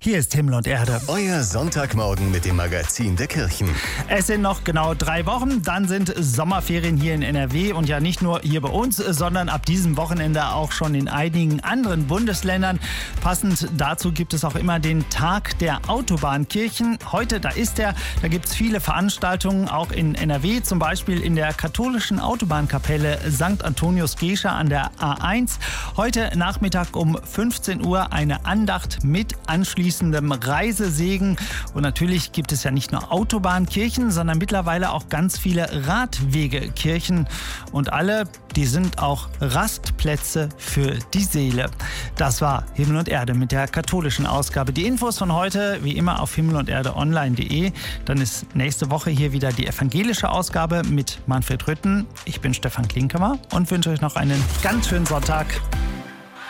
Hier ist Himmel und Erde. Euer Sonntagmorgen mit dem Magazin der Kirchen. Es sind noch genau 3 Wochen, dann sind Sommerferien hier in NRW und ja nicht nur hier bei uns, sondern ab diesem Wochenende auch schon in einigen anderen Bundesländern. Passend dazu gibt es auch immer den Tag der Autobahnkirchen. Heute, da gibt es viele Veranstaltungen, auch in NRW, zum Beispiel in der katholischen Autobahnkapelle St. Antonius Gescher an der A1. Heute Nachmittag um 15 Uhr eine Andacht mit anschließendem Reisesegen. Und natürlich gibt es ja nicht nur Autobahnkirchen, sondern mittlerweile auch ganz viele Radwegekirchen. Und alle, die sind auch Rastplätze für die Seele. Das war Himmel und Erde mit der katholischen Ausgabe. Die Infos von heute, wie immer, auf himmelunderdeonline.de. Dann ist nächste Woche hier wieder die evangelische Ausgabe mit Manfred Rütten. Ich bin Stefan Klinkemer und wünsche euch noch einen ganz schönen Sonntag.